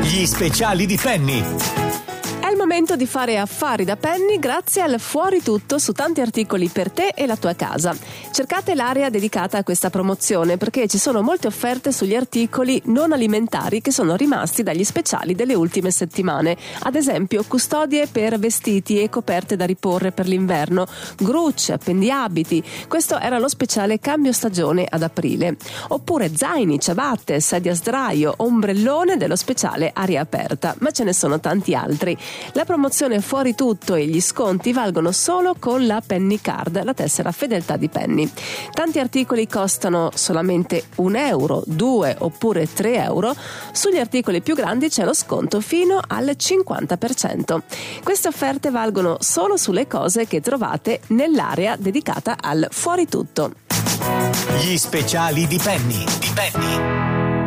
Gli speciali di Penny. È il momento di fare affari da Penny grazie al Fuori Tutto su tanti articoli per te e la tua casa. Cercate l'area dedicata a questa promozione perché ci sono molte offerte sugli articoli non alimentari che sono rimasti dagli speciali delle ultime settimane. Ad esempio custodie per vestiti e coperte da riporre per l'inverno, grucce, appendiabiti. Questo era lo speciale cambio stagione ad aprile. Oppure zaini, ciabatte, sedie a sdraio, ombrellone dello speciale aria aperta. Ma ce ne sono tanti altri. La promozione Fuori Tutto e gli sconti valgono solo con la Penny Card, la tessera fedeltà di Penny. Tanti articoli costano solamente €1, 2 oppure €3. Sugli articoli più grandi c'è lo sconto fino al 50%. Queste offerte valgono solo sulle cose che trovate nell'area dedicata al Fuori Tutto. Gli speciali di Penny.